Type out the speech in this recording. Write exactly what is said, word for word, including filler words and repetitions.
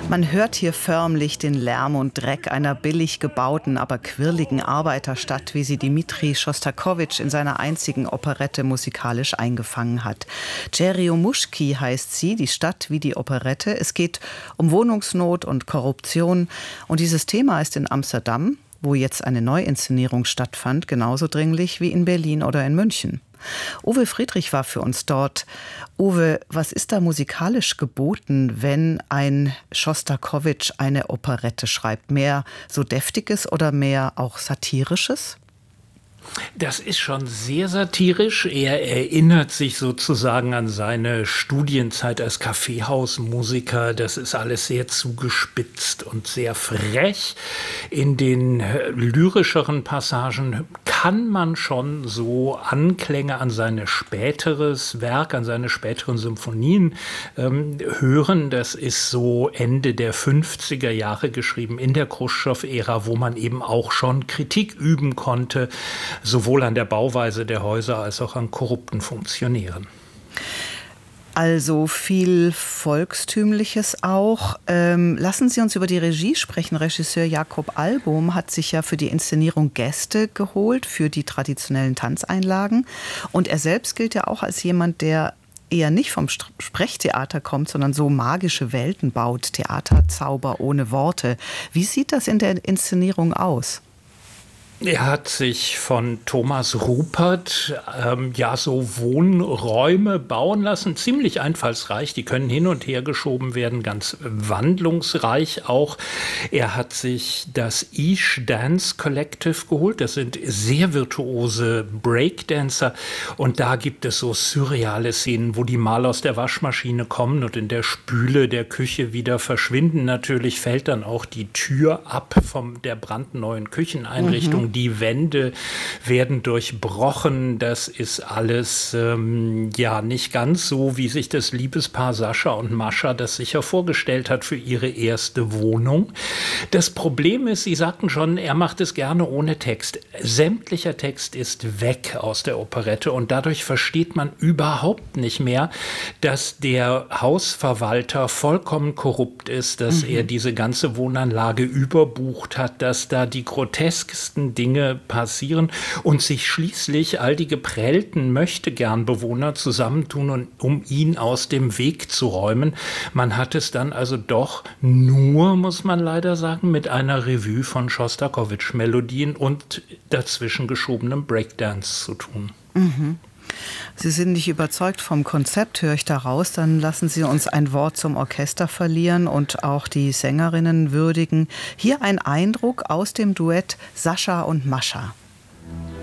Man hört hier förmlich den Lärm und Dreck einer billig gebauten, aber quirligen Arbeiterstadt, wie sie Dmitri Schostakowitsch in seiner einzigen Operette musikalisch eingefangen hat. Tscherjomuschki heißt sie, die Stadt wie die Operette. Es geht um Wohnungsnot und Korruption. Und dieses Thema ist in Amsterdam, wo jetzt eine Neuinszenierung stattfand, genauso dringlich wie in Berlin oder in München. Uwe Friedrich war für uns dort. Uwe, was ist da musikalisch geboten, wenn ein Schostakowitsch eine Operette schreibt? Mehr so Deftiges oder mehr auch Satirisches? Das ist schon sehr satirisch. Er erinnert sich sozusagen an seine Studienzeit als Kaffeehausmusiker. Das ist alles sehr zugespitzt und sehr frech. In den lyrischeren Passagen kann man schon so Anklänge an sein späteres Werk, an seine späteren Symphonien ähm, hören. Das ist so Ende der fünfziger Jahre geschrieben, in der Chruschtschow-Ära, wo man eben auch schon Kritik üben konnte, sowohl an der Bauweise der Häuser als auch an korrupten Funktionären. Also viel Volkstümliches auch. Ähm, lassen Sie uns über die Regie sprechen. Regisseur Jakob Albom hat sich ja für die Inszenierung Gäste geholt, für die traditionellen Tanzeinlagen. Und er selbst gilt ja auch als jemand, der eher nicht vom Sprechtheater kommt, sondern so magische Welten baut. Theaterzauber ohne Worte. Wie sieht das in der Inszenierung aus? Er hat sich von Thomas Rupert ähm, ja so Wohnräume bauen lassen, ziemlich einfallsreich, die können hin und her geschoben werden, ganz wandlungsreich auch. Er hat sich das Ish Dance Collective geholt, das sind sehr virtuose Breakdancer und da gibt es so surreale Szenen, wo die mal aus der Waschmaschine kommen und in der Spüle der Küche wieder verschwinden. Natürlich fällt dann auch die Tür ab von der brandneuen Kücheneinrichtung. Mhm. Die Wände werden durchbrochen. Das ist alles ähm, ja nicht ganz so, wie sich das Liebespaar Sascha und Mascha das sicher vorgestellt hat für ihre erste Wohnung. Das Problem ist, Sie sagten schon, er macht es gerne ohne Text. Sämtlicher Text ist weg aus der Operette und dadurch versteht man überhaupt nicht mehr, dass der Hausverwalter vollkommen korrupt ist, dass mhm. er diese ganze Wohnanlage überbucht hat, dass da die grotesksten Dinge passieren und sich schließlich all die geprellten Möchtegern-Bewohner zusammentun, und, um ihn aus dem Weg zu räumen. Man hat es dann also doch nur, muss man leider sagen, mit einer Revue von Schostakowitsch-Melodien und dazwischen geschobenem Breakdance zu tun. Mhm. Sie sind nicht überzeugt vom Konzept, höre ich daraus. Dann lassen Sie uns ein Wort zum Orchester verlieren und auch die Sängerinnen würdigen. Hier ein Eindruck aus dem Duett Sascha und Mascha.